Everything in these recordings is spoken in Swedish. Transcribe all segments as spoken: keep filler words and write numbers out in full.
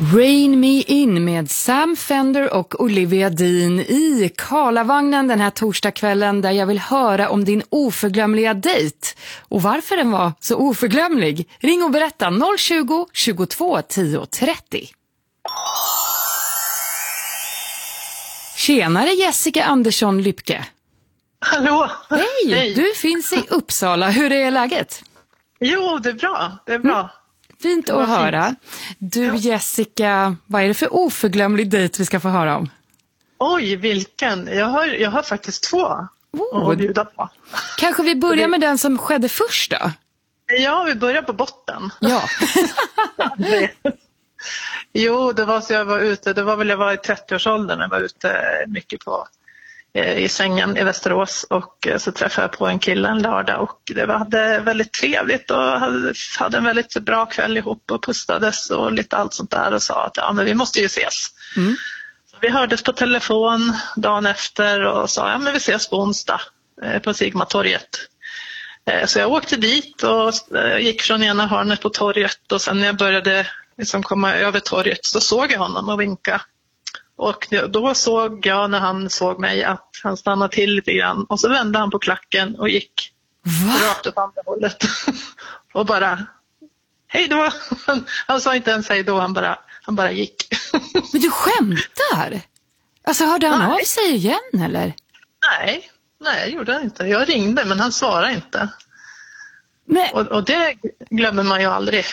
Rain Me In med Sam Fender och Olivia Dean i Karlavagnen den här torsdagskvällen, där jag vill höra om din oförglömliga dejt och varför den var så oförglömlig. Ring och berätta noll tjugo, tjugotvå, tio, trettio. Tjenare Jessica Andersson Lypke. Hallå. Hej, Hej, du finns i Uppsala. Hur är läget? Jo, det är bra. Det är bra. Mm. Fint att höra. Fint. Du ja. Jessica, vad är det för oförglömlig dejt vi ska få höra om? Oj, vilken? Jag har, jag har faktiskt två oh. att bjuda på. Kanske vi börjar med den som skedde först då? Ja, vi börjar på botten. Ja. Jo, det var så jag var ute. Det var väl jag var i trettioårsåldern. Jag var ute mycket på i sängen i Västerås och så träffade jag på en kille en lördag och det var hade väldigt trevligt och hade, hade en väldigt bra kväll ihop och pustades och lite allt sånt där och sa att ja, men vi måste ju ses. Mm. Så vi hördes på telefon dagen efter och sa ja, men vi ses på onsdag på Sigmatorget. Så jag åkte dit och gick från ena hörnet på torget och sen när jag började liksom komma över torget så såg jag honom och vinka. Och då såg jag när han såg mig att han stannade till lite grann och så vände han på klacken och gick Va? rakt åt andra hållet och bara hej då. Han, han sa inte ens hej då, han bara, han bara gick. Men du skämtar? Alltså hörde han nej. av sig igen eller? Nej, nej gjorde han inte. Jag ringde men han svarade inte. Och, och det glömmer man ju aldrig.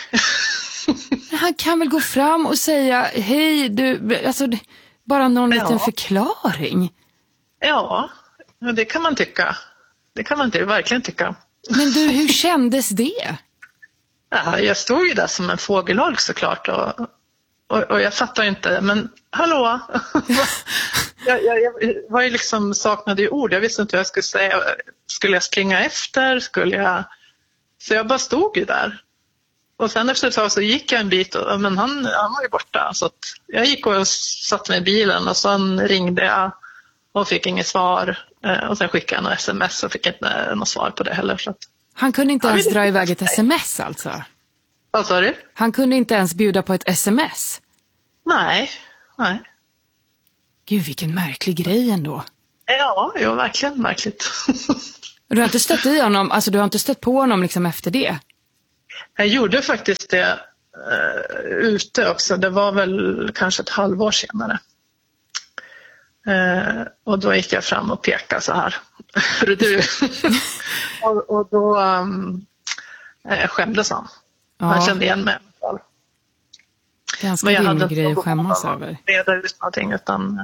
Han kan väl gå fram och säga hej du, alltså bara någon ja. liten förklaring. Ja, det kan man tycka. Det kan man inte verkligen tycka. Men du, hur kändes det? Ja, jag stod ju där som en fågelholk såklart och, och, och jag fattar inte, men hallå? jag, jag, jag var ju liksom saknade ju ord, jag visste inte vad jag skulle säga. Skulle jag springa efter? Skulle jag... Så jag bara stod ju där. Och sen efter ett tag så gick jag en bit, och, men han, han var ju borta. Så att jag gick och satt mig i bilen och sen ringde jag och fick inget svar. Och sen skickade jag något sms och fick inte något svar på det heller. Så att... Han kunde inte ens dra iväg ett sms alltså? Vad sa du? Han kunde inte ens bjuda på ett sms? Nej, nej. Gud, vilken märklig grej ändå. Ja, jo, verkligen märkligt. Du har inte stött i honom, alltså du har inte stött på honom liksom efter det? Jag gjorde faktiskt det uh, ute också. Det var väl kanske ett halvår senare. Uh, och då gick jag fram och pekade så här. du. och, och då um, uh, skämdes han. Ja. Han kände igen mig. Ganska men jag hade inte grej att skämmas över. Reda ut någonting, utan,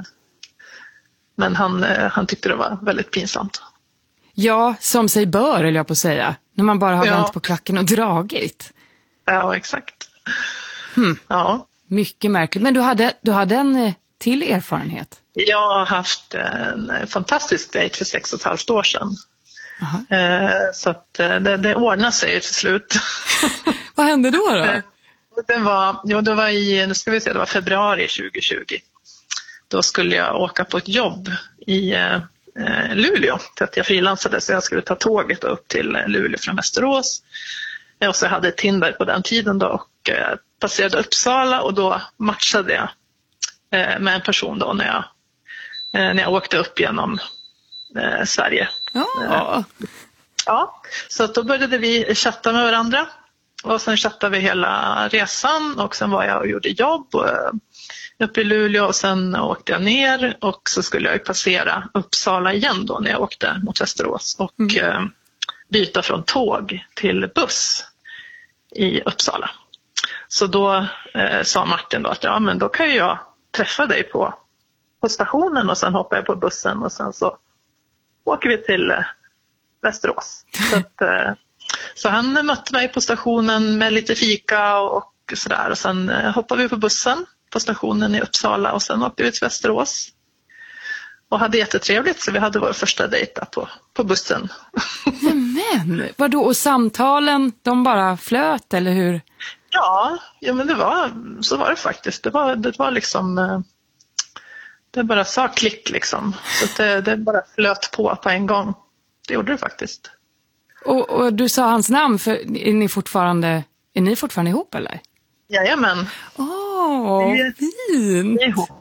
men han, uh, han tyckte det var väldigt pinsamt. Ja, som sig bör, eller jag på att säga. När man bara har ja. vänt på klacken och dragit. Ja, exakt. Hmm. Ja. Mycket märkligt. Men du hade, du hade en till erfarenhet? Jag har haft en fantastisk dejt för sex och ett halvt år sedan. Uh, så att det, det ordnade sig till slut. Vad hände då då? Det var, jo, det var i, nu ska vi se, det var februari tjugohundratjugo. Då skulle jag åka på ett jobb i uh, Luleå, till att jag frilansade, så jag skulle ta tåget upp till Luleå från Västerås. Och så jag hade Tinder på den tiden då och eh, passerade Uppsala och då matchade jag eh, med en person då när jag, eh, när jag åkte upp genom eh, Sverige. Oh. Eh, ja, så att då började vi chatta med varandra och sen chattade vi hela resan och sen var jag och gjorde jobb och, eh, uppe i Luleå och sen åkte jag ner och så skulle jag passera Uppsala igen då när jag åkte mot Västerås och mm. eh, byta från tåg till buss i Uppsala. Så då eh, sa Martin då att ja, men då kan jag träffa dig på, på stationen och sen hoppar jag på bussen och sen så åker vi till eh, Västerås. Så, att, eh, så han mötte mig på stationen med lite fika och, och sådär och sen eh, hoppade vi på bussen på stationen i Uppsala och sen åkte vi till Västerås. Och hade jättetrevligt, så vi hade vår första dejt på, på bussen. Men, vadå? Och samtalen, de bara flöt, eller hur? Ja, ja men det var, så var det faktiskt. Det var, det var liksom, det bara sa klick liksom. Så det, det bara flöt på på en gång. Det gjorde det faktiskt. Och, och du sa hans namn, för är ni fortfarande, är ni fortfarande ihop eller? Jajamän. Åh, Åh, oh, fint!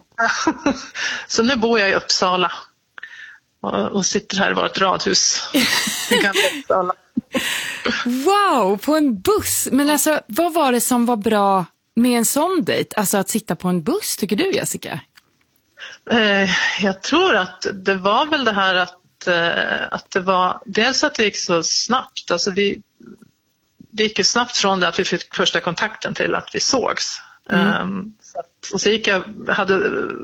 Så nu bor jag i Uppsala och, och sitter här i vårt radhus i gamla Uppsala. Wow, på en buss. Men alltså, vad var det som var bra med en sån dejt? Alltså att sitta på en buss, tycker du, Jessica? Eh, jag tror att det var väl det här att, eh, att det var dels att det gick så snabbt. Alltså vi, det gick ju snabbt från det att vi fick första kontakten till att vi sågs. Mm. Um, så att, och så gick jag, hade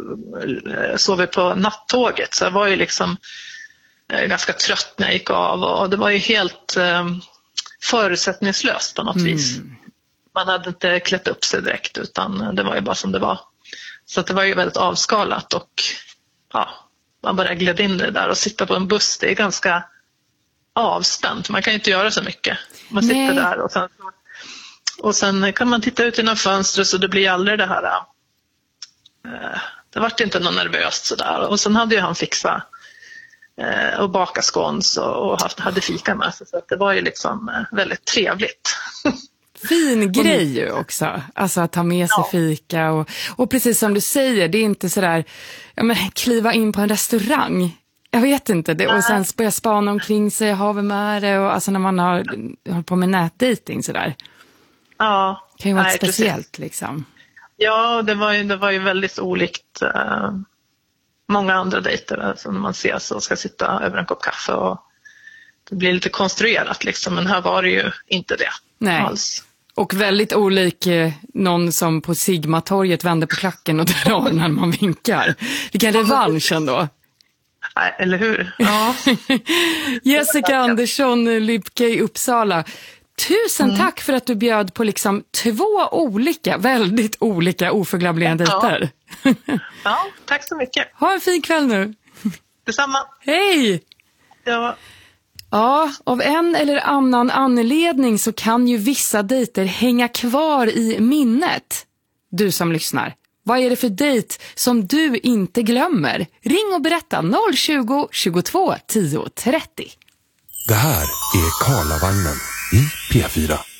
sovit på nattåget, så jag var ju liksom eh, ganska trött när jag gick av, och, och det var ju helt eh, förutsättningslöst på något mm. vis. Man hade inte klätt upp sig direkt, utan det var ju bara som det var. Så att det var ju väldigt avskalat, och ja, man bara gled in det där, och sitta på en buss, det är ganska avspänt. Man kan ju inte göra så mycket. Man sitter Nej. där och sen, och sen kan man titta ut genom fönstret, så det blir aldrig det här. Eh, det var inte något nervöst sådär. Och sen hade ju han fixat eh, och baka scones och, och haft, hade fika med sig. Så att det var ju liksom eh, väldigt trevligt. Fin grej ju också, alltså att ta med sig ja. fika och, och precis som du säger, det är inte sådär, ja, men kliva in på en restaurang, jag vet inte, det, och sen börja spana omkring sig, har vi med det, och alltså när man har hållit på med nätdating sådär. Ja. Kan ju vara nej, speciellt precis. Liksom. Ja, det var ju, det var ju väldigt olikt uh, många andra dejter, alltså när man ses och ska sitta över en kopp kaffe, och det blir lite konstruerat liksom, men här var det ju inte det. Nej. Alls. Och väldigt olik eh, någon som på Sigmatorget vänder på klacken och drar när man vinkar. Vilken revansch ändå. Nej, eller hur? Ja. Jessica Andersson, Lybke i Uppsala. Tusen mm. tack för att du bjöd på liksom två olika, väldigt olika oförglömliga dejter. Ja. Ja, tack så mycket. Ha en fin kväll nu. Detsamma. Hej! Ja. Ja, av en eller annan anledning så kan ju vissa dejter hänga kvar i minnet. Du som lyssnar, vad är det för dejt som du inte glömmer? Ring och berätta noll tjugo, tjugotvå, tio, trettio. Det här är Karlavagnen i P fyra.